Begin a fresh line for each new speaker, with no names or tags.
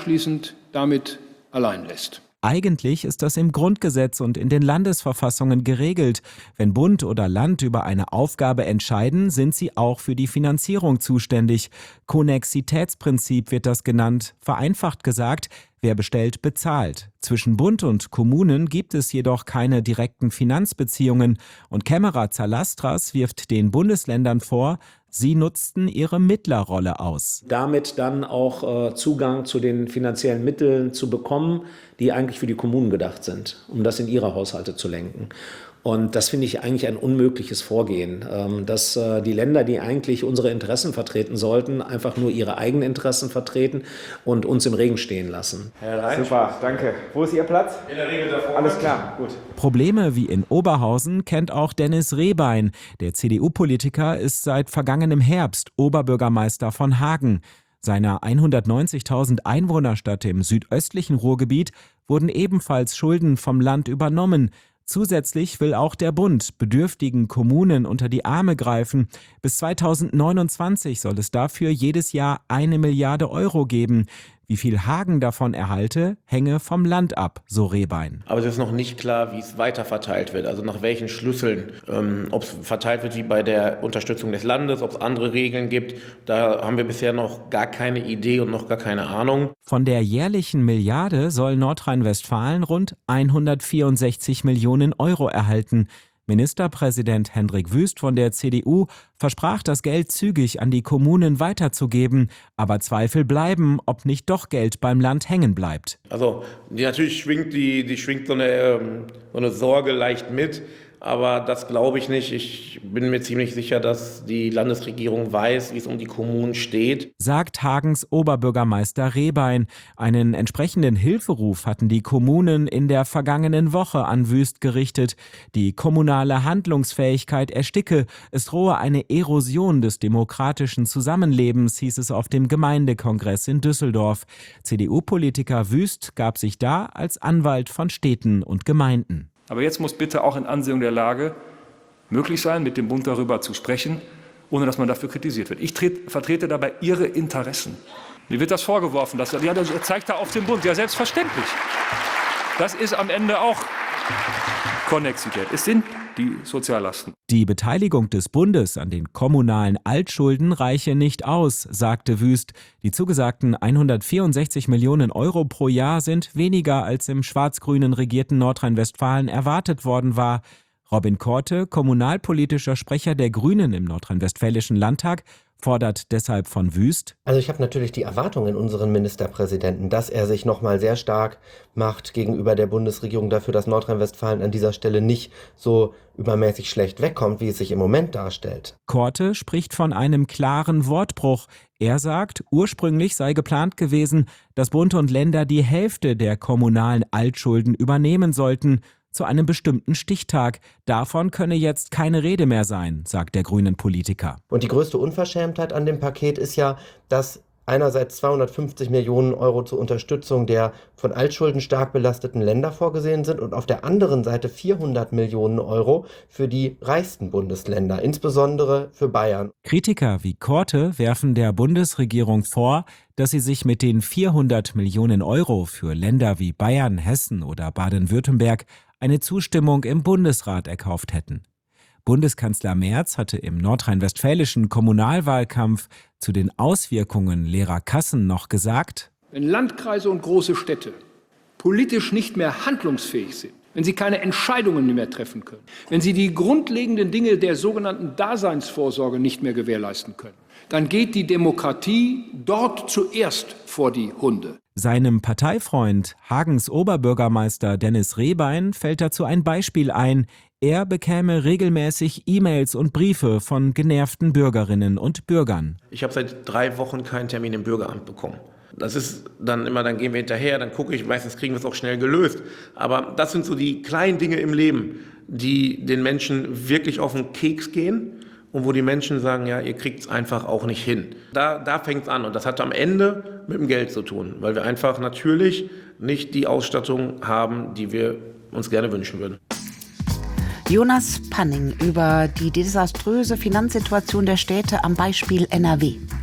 schließend damit allein lässt.
Eigentlich ist das im Grundgesetz und in den Landesverfassungen geregelt. Wenn Bund oder Land über eine Aufgabe entscheiden, sind sie auch für die Finanzierung zuständig. Konnexitätsprinzip wird das genannt. Vereinfacht gesagt, wer bestellt, bezahlt. Zwischen Bund und Kommunen gibt es jedoch keine direkten Finanzbeziehungen. Und Kämmerer Zalastras wirft den Bundesländern vor, sie nutzten ihre Mittlerrolle aus.
Damit dann auch Zugang zu den finanziellen Mitteln zu bekommen, die eigentlich für die Kommunen gedacht sind, um das in ihre Haushalte zu lenken. Und das finde ich eigentlich ein unmögliches Vorgehen, dass die Länder, die eigentlich unsere Interessen vertreten sollten, einfach nur ihre eigenen Interessen vertreten und uns im Regen stehen lassen.
Herr Reitsch. Super, danke. Wo ist Ihr Platz?
In der Regel davor.
Alles klar, gut.
Probleme wie in Oberhausen kennt auch Dennis Rehbein. Der CDU-Politiker ist seit vergangenem Herbst Oberbürgermeister von Hagen. Seiner 190.000 Einwohnerstadt im südöstlichen Ruhrgebiet wurden ebenfalls Schulden vom Land übernommen. Zusätzlich will auch der Bund bedürftigen Kommunen unter die Arme greifen. Bis 2029 soll es dafür jedes Jahr 1 Milliarde Euro geben. Wie viel Hagen davon erhalte, hänge vom Land ab, so Rehbein.
Aber es ist noch nicht klar, wie es weiter verteilt wird, also nach welchen Schlüsseln. Ob es verteilt wird wie bei der Unterstützung des Landes, ob es andere Regeln gibt, da haben wir bisher noch gar keine Idee und noch gar keine Ahnung.
Von der jährlichen Milliarde soll Nordrhein-Westfalen rund 164 Millionen Euro erhalten. Ministerpräsident Hendrik Wüst von der CDU versprach, das Geld zügig an die Kommunen weiterzugeben. Aber Zweifel bleiben, ob nicht doch Geld beim Land hängen bleibt.
Also natürlich schwingt so eine Sorge leicht mit. Aber das glaube ich nicht. Ich bin mir ziemlich sicher, dass die Landesregierung weiß, wie es um die Kommunen steht.
Sagt Hagens Oberbürgermeister Rehbein. Einen entsprechenden Hilferuf hatten die Kommunen in der vergangenen Woche an Wüst gerichtet. Die kommunale Handlungsfähigkeit ersticke. Es drohe eine Erosion des demokratischen Zusammenlebens, hieß es auf dem Gemeindekongress in Düsseldorf. CDU-Politiker Wüst gab sich da als Anwalt von Städten und Gemeinden.
Aber jetzt muss bitte auch in Ansehung der Lage möglich sein, mit dem Bund darüber zu sprechen, ohne dass man dafür kritisiert wird. Ich vertrete dabei Ihre Interessen. Mir wird das vorgeworfen, das zeigt da auf den Bund. Ja, selbstverständlich. Das ist am Ende auch Konnexität. Es sind die Soziallasten.
Die Beteiligung des Bundes an den kommunalen Altschulden reiche nicht aus, sagte Wüst. Die zugesagten 164 Millionen Euro pro Jahr sind weniger, als im schwarz-grünen regierten Nordrhein-Westfalen erwartet worden war. Robin Korte, kommunalpolitischer Sprecher der Grünen im nordrhein-westfälischen Landtag, fordert deshalb von Wüst:
Also ich habe natürlich die Erwartung in unseren Ministerpräsidenten, dass er sich nochmal sehr stark macht gegenüber der Bundesregierung dafür, dass Nordrhein-Westfalen an dieser Stelle nicht so übermäßig schlecht wegkommt, wie es sich im Moment darstellt.
Korte spricht von einem klaren Wortbruch. Er sagt, ursprünglich sei geplant gewesen, dass Bund und Länder die Hälfte der kommunalen Altschulden übernehmen sollten. Zu einem bestimmten Stichtag. Davon könne jetzt keine Rede mehr sein, sagt der grünen Politiker.
Und die größte Unverschämtheit an dem Paket ist ja, dass einerseits 250 Millionen Euro zur Unterstützung der von Altschulden stark belasteten Länder vorgesehen sind und auf der anderen Seite 400 Millionen Euro für die reichsten Bundesländer, insbesondere für Bayern.
Kritiker wie Korte werfen der Bundesregierung vor, dass sie sich mit den 400 Millionen Euro für Länder wie Bayern, Hessen oder Baden-Württemberg eine Zustimmung im Bundesrat erkauft hätten. Bundeskanzler Merz hatte im nordrhein-westfälischen Kommunalwahlkampf zu den Auswirkungen leerer Kassen noch gesagt:
Wenn Landkreise und große Städte politisch nicht mehr handlungsfähig sind, wenn sie keine Entscheidungen mehr treffen können, wenn sie die grundlegenden Dinge der sogenannten Daseinsvorsorge nicht mehr gewährleisten können, dann geht die Demokratie dort zuerst vor die Hunde.
Seinem Parteifreund, Hagens Oberbürgermeister Dennis Rehbein, fällt dazu ein Beispiel ein. Er bekäme regelmäßig E-Mails und Briefe von genervten Bürgerinnen und Bürgern.
Ich habe seit 3 Wochen keinen Termin im Bürgeramt bekommen. Das ist dann immer, dann gehen wir hinterher, dann gucke ich, meistens kriegen wir es auch schnell gelöst. Aber das sind so die kleinen Dinge im Leben, die den Menschen wirklich auf den Keks gehen und wo die Menschen sagen, ja, ihr kriegt es einfach auch nicht hin. Da fängt es an und das hat am Ende mit dem Geld zu tun, weil wir einfach natürlich nicht die Ausstattung haben, die wir uns gerne wünschen würden.
Jonas Panning über die desaströse Finanzsituation der Städte am Beispiel NRW.